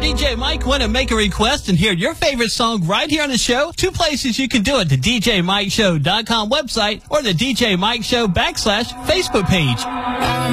DJ Mike want to make a request and hear your favorite song right here on the show? Two places you can do it: the DJMikeShow.com website or the DJ Mike Show / Facebook page.